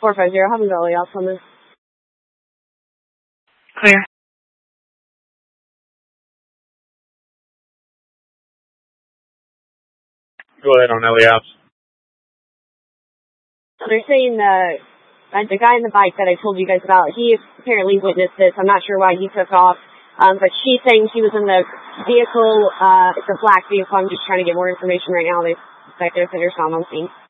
450, haven't got any else on this. Clear. Go ahead on Elias. They're saying the guy in the bike that I told you guys about, he apparently witnessed this. I'm not sure why he took off. But she's saying she was in the vehicle, it's a black vehicle. I'm just trying to get more information right now. They suspect there's a on scene.